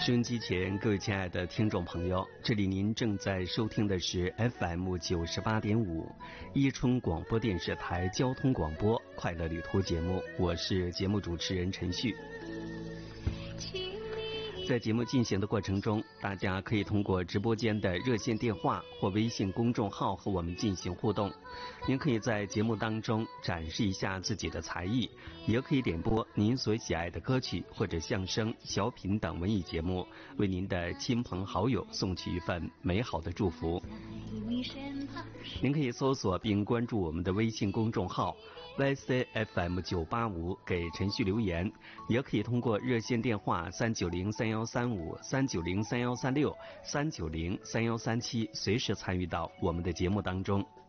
收音机前各位亲爱的听众朋友，这里您正在收听的是 FM 98.5伊春广播电视台交通广播快乐旅途节目，我是节目主持人陈旭。在节目进行的过程中，大家可以通过直播间的热线电话或微信公众号和我们进行互动。您可以在节目当中展示一下自己的才艺，也可以点播您所喜爱的歌曲或者相声、小品等文艺节目，为您的亲朋好友送去一份美好的祝福。您可以搜索并关注我们的微信公众号 YCFM985 给陈旭留言，也可以通过热线电话3903135、3903136、3903137随时参与到我们的节目当中。